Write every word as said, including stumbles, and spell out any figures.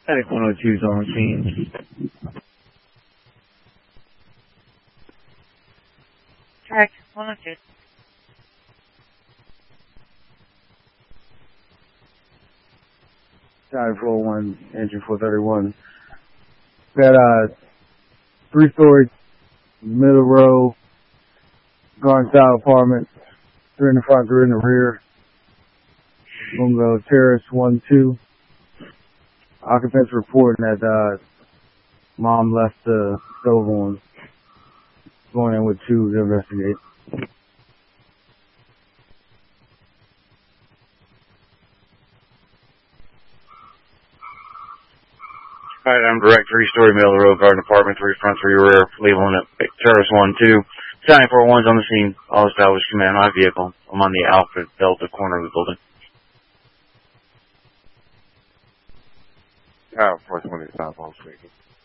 Attic one oh two is on the scene. Attic one oh two. Tower four oh one, engine four thirty-one. Got a three-story, middle row, garden-style apartment, three in the front, three in the rear. Bungalow Terrace one two. Occupants reporting that uh, mom left the stove on. Going in with two to investigate. Alright, I'm direct three-story middle row, garden apartment, three front, three rear, labeling it Terrace one two. County four one's on the scene. All established command my vehicle. I'm on the Alpha Delta corner of the building. Tower four twenty, South Hall speaking.